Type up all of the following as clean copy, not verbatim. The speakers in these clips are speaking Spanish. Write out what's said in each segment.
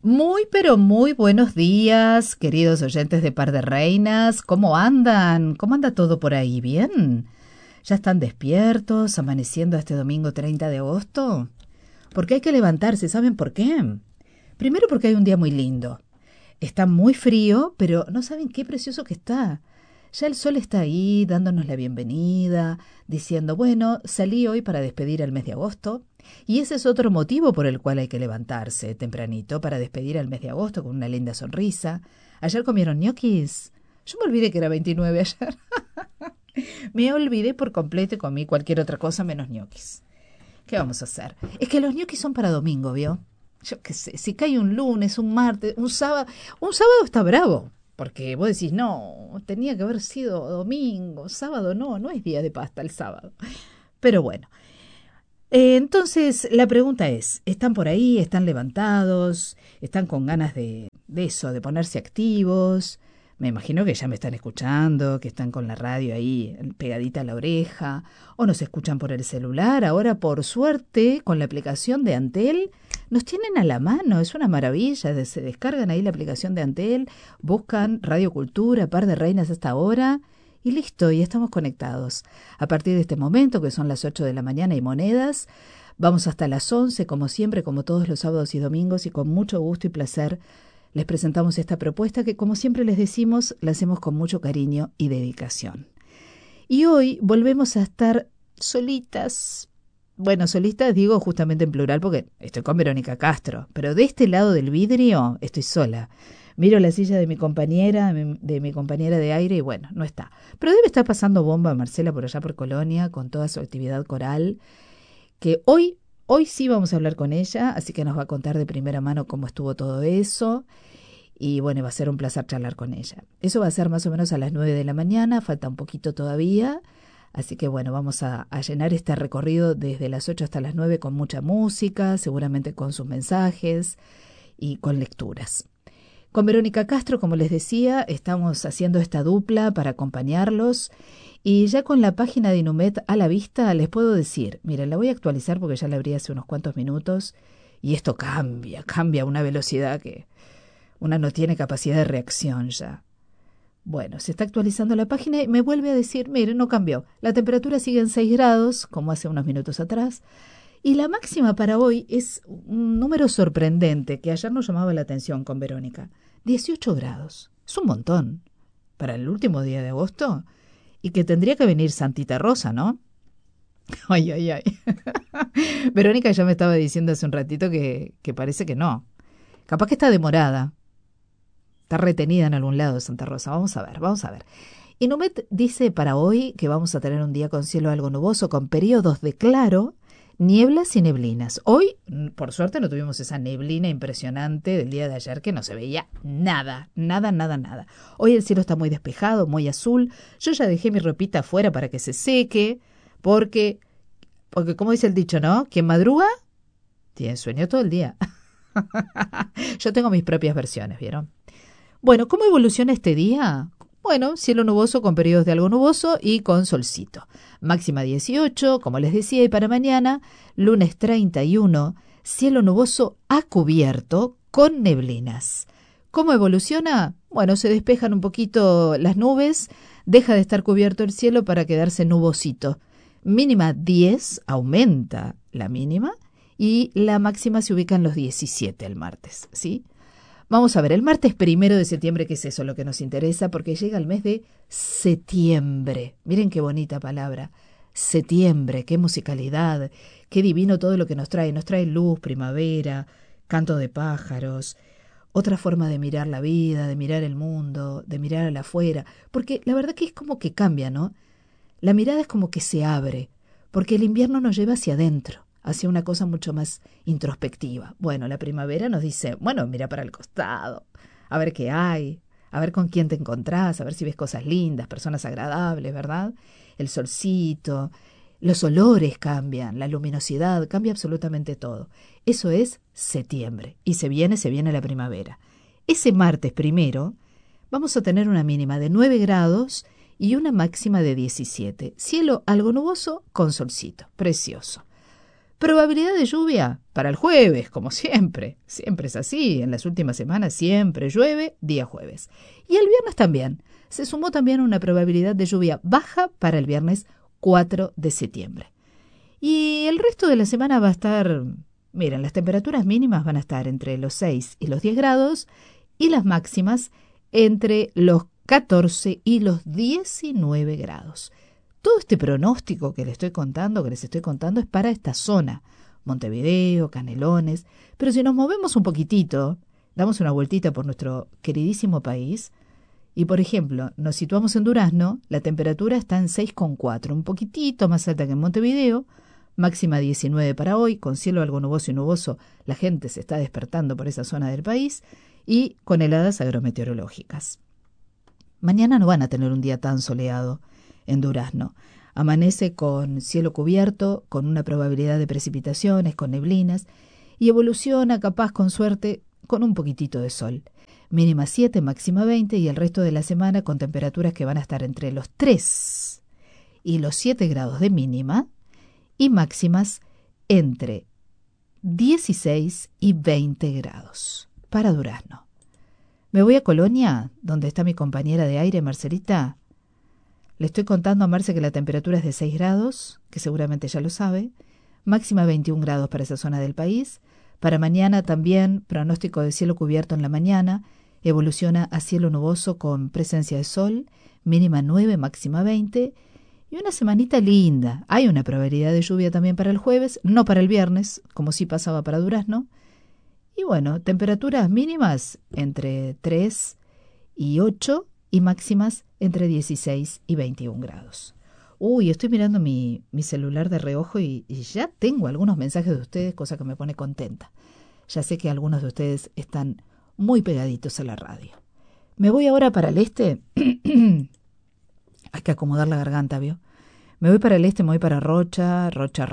Muy, pero muy buenos días, queridos oyentes de Par de Reinas. ¿Cómo andan? ¿Cómo anda todo por ahí? ¿Bien? ¿Ya están despiertos, amaneciendo este domingo 30 de agosto? Porque hay que levantarse, ¿saben por qué? Primero porque hay un día muy lindo. Está muy frío, pero no saben qué precioso que está. Ya el sol está ahí dándonos la bienvenida, diciendo, bueno, salí hoy para despedir al mes de agosto. Y ese es otro motivo por el cual hay que levantarse tempranito para despedir al mes de agosto con una linda sonrisa. ¿Ayer comieron ñoquis? Yo me olvidé que era 29 ayer. Me olvidé por completo y comí cualquier otra cosa menos ñoquis. ¿Qué vamos a hacer? Es que los ñoquis son para domingo, ¿vio? Yo qué sé, si cae un lunes, un martes, un sábado está bravo. Porque vos decís, no, tenía que haber sido domingo, sábado no es día de pasta el sábado. Pero bueno, entonces la pregunta es, ¿están por ahí? ¿Están levantados? ¿Están con ganas de eso, de ponerse activos? Me imagino que ya me están escuchando, que están con la radio ahí pegadita a la oreja, o nos escuchan por el celular. Ahora, por suerte, con la aplicación de Antel, nos tienen a la mano, es una maravilla. Se descargan ahí la aplicación de Antel, buscan Radio Cultura, Par de Reinas hasta ahora, y listo, y estamos conectados. A partir de este momento, que son las 8 de la mañana y monedas, vamos hasta las 11, como siempre, como todos los sábados y domingos, y con mucho gusto y placer les presentamos esta propuesta que, como siempre les decimos, la hacemos con mucho cariño y dedicación. Y hoy volvemos a estar solitas. Bueno, solitas digo justamente en plural porque estoy con Verónica Castro, pero de este lado del vidrio estoy sola. Miro la silla de mi compañera de aire y bueno, no está. Pero debe estar pasando bomba Marcela por allá por Colonia con toda su actividad coral, que hoy sí vamos a hablar con ella, así que nos va a contar de primera mano cómo estuvo todo eso. Y bueno, va a ser un placer charlar con ella. Eso va a ser más o menos a las 9 de la mañana, falta un poquito todavía. Así que bueno, vamos a llenar este recorrido desde las 8 hasta las 9 con mucha música, seguramente con sus mensajes y con lecturas. Con Verónica Castro, como les decía, estamos haciendo esta dupla para acompañarlos. Y ya con la página de Inumet a la vista, les puedo decir, miren, la voy a actualizar porque ya la abrí hace unos cuantos minutos y esto cambia a una velocidad que una no tiene capacidad de reacción ya. Bueno, se está actualizando la página y me vuelve a decir, miren, no cambió. La temperatura sigue en 6 grados, como hace unos minutos atrás, y la máxima para hoy es un número sorprendente que ayer nos llamaba la atención con Verónica. 18 grados. Es un montón para el último día de agosto y que tendría que venir Santita Rosa, ¿no? Ay, ay, ay. Verónica ya me estaba diciendo hace un ratito que parece que no. Capaz que está demorada. Está retenida en algún lado de Santa Rosa. Vamos a ver, vamos a ver. Inumet dice para hoy que vamos a tener un día con cielo algo nuboso, con periodos de claro, nieblas y neblinas. Hoy, por suerte, no tuvimos esa neblina impresionante del día de ayer que no se veía nada. Hoy el cielo está muy despejado, muy azul. Yo ya dejé mi ropita afuera para que se seque, porque como dice el dicho, ¿no? Quien madruga tiene sueño todo el día. Yo tengo mis propias versiones, ¿vieron? Bueno, ¿cómo evoluciona este día? Bueno, cielo nuboso con periodos de algo nuboso y con solcito. Máxima 18, como les decía, y para mañana, lunes 31, cielo nuboso a cubierto con neblinas. ¿Cómo evoluciona? Bueno, se despejan un poquito las nubes, deja de estar cubierto el cielo para quedarse nubosito. Mínima 10, aumenta la mínima, y la máxima se ubica en los 17 el martes, ¿sí? Vamos a ver, el martes 1 de septiembre, ¿qué es eso lo que nos interesa? Porque llega el mes de septiembre. Miren qué bonita palabra. Septiembre, qué musicalidad, qué divino todo lo que nos trae. Nos trae luz, primavera, canto de pájaros, otra forma de mirar la vida, de mirar el mundo, de mirar al afuera. Porque la verdad que es como que cambia, ¿no? La mirada es como que se abre, porque el invierno nos lleva hacia adentro, hacia una cosa mucho más introspectiva. Bueno, la primavera nos dice, bueno, mira para el costado, a ver qué hay, a ver con quién te encontrás, a ver si ves cosas lindas, personas agradables, ¿verdad? El solcito, los olores cambian, la luminosidad, cambia absolutamente todo. Eso es septiembre, y se viene la primavera. Ese martes 1 vamos a tener una mínima de 9 grados y una máxima de 17. Cielo algo nuboso con solcito, precioso. Probabilidad de lluvia para el jueves, como siempre. Siempre es así. En las últimas semanas siempre llueve día jueves. Y el viernes también. Se sumó también una probabilidad de lluvia baja para el viernes 4 de septiembre. Y el resto de la semana va a estar... Miren, las temperaturas mínimas van a estar entre los 6 y los 10 grados y las máximas entre los 14 y los 19 grados. Todo este pronóstico que les estoy contando, es para esta zona, Montevideo, Canelones, pero si nos movemos un poquitito, damos una vueltita por nuestro queridísimo país, y por ejemplo, nos situamos en Durazno, la temperatura está en 6,4, un poquitito más alta que en Montevideo, máxima 19 para hoy, con cielo algo nuboso y nuboso, la gente se está despertando por esa zona del país, y con heladas agrometeorológicas. Mañana no van a tener un día tan soleado en Durazno. Amanece con cielo cubierto, con una probabilidad de precipitaciones, con neblinas, y evoluciona, capaz con suerte, con un poquitito de sol. Mínima 7, máxima 20, y el resto de la semana con temperaturas que van a estar entre los 3 y los 7 grados de mínima, y máximas entre 16 y 20 grados para Durazno. Me voy a Colonia, donde está mi compañera de aire, Marcelita. Le estoy contando a Marce que la temperatura es de 6 grados, que seguramente ya lo sabe, máxima 21 grados para esa zona del país. Para mañana también, pronóstico de cielo cubierto en la mañana, evoluciona a cielo nuboso con presencia de sol, mínima 9, máxima 20, y una semanita linda. Hay una probabilidad de lluvia también para el jueves, no para el viernes, como sí pasaba para Durazno. Y bueno, temperaturas mínimas entre 3 y 8 y máximas entre 16 y 21 grados. Uy, estoy mirando mi celular de reojo y ya tengo algunos mensajes de ustedes, cosa que me pone contenta. Ya sé que algunos de ustedes están muy pegaditos a la radio. Me voy ahora para el este. Hay que acomodar la garganta, ¿vio? Me voy para el este, me voy para Rocha.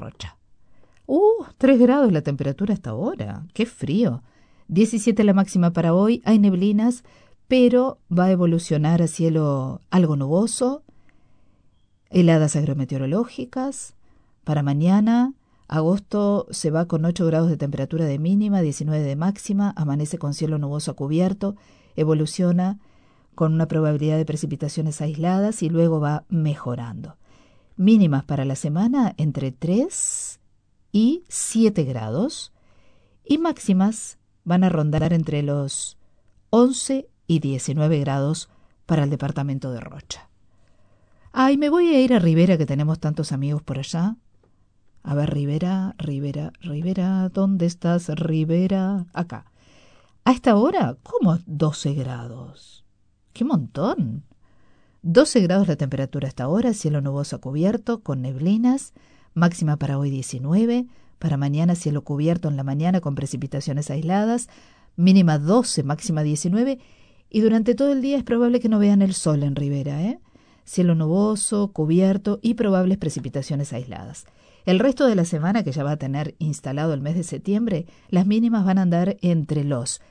3 grados la temperatura hasta ahora. ¡Qué frío! 17 la máxima para hoy. Hay neblinas, pero va a evolucionar a cielo algo nuboso. Heladas agrometeorológicas. Para mañana, agosto se va con 8 grados de temperatura de mínima, 19 de máxima. Amanece con cielo nuboso a cubierto. Evoluciona con una probabilidad de precipitaciones aisladas y luego va mejorando. Mínimas para la semana entre 3 y 7 grados y máximas van a rondar entre los 11 y 19 grados para el departamento de Rocha. Ay, me voy a ir a Rivera, que tenemos tantos amigos por allá. A ver, Rivera, ¿dónde estás, Rivera? Acá. A esta hora, ¿cómo 12 grados? ¡Qué montón! 12 grados la temperatura hasta ahora, cielo nuboso a cubierto, con neblinas, máxima para hoy 19, para mañana cielo cubierto en la mañana con precipitaciones aisladas, mínima 12, máxima 19, y durante todo el día es probable que no vean el sol en Rivera, Cielo nuboso, cubierto y probables precipitaciones aisladas. El resto de la semana, que ya va a tener instalado el mes de septiembre, las mínimas van a andar entre los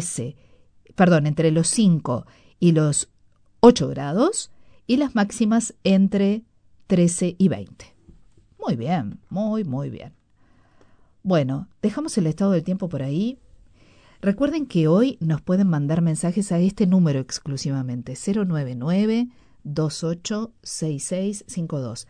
5 y los 8 grados y las máximas entre 13 y 20. Muy bien, muy bien. Bueno, dejamos el estado del tiempo por ahí. Recuerden que hoy nos pueden mandar mensajes a este número exclusivamente, 099-286652,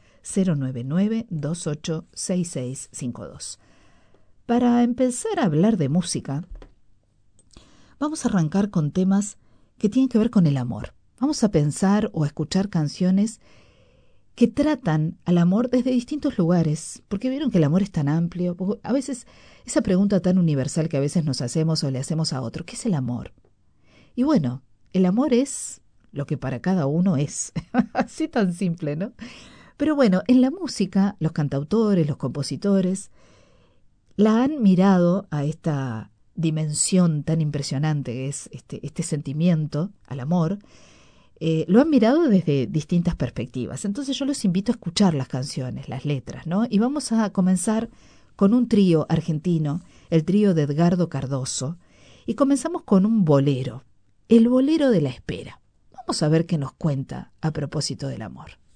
099-286652. Para empezar a hablar de música, vamos a arrancar con temas que tienen que ver con el amor. Vamos a pensar o a escuchar canciones que tratan al amor desde distintos lugares, porque vieron que el amor es tan amplio. A veces esa pregunta tan universal que a veces nos hacemos o le hacemos a otro, ¿qué es el amor? Y bueno, el amor es lo que para cada uno es, así tan simple, ¿no? Pero bueno, en la música, los cantautores, los compositores, la han mirado a esta dimensión tan impresionante que es este sentimiento al amor, lo han mirado desde distintas perspectivas. Entonces yo los invito a escuchar las canciones, las letras, ¿no? Y vamos a comenzar con un trío argentino, el trío de Edgardo Cardoso, y comenzamos con un bolero, el bolero de la espera. Vamos a ver qué nos cuenta a propósito del amor.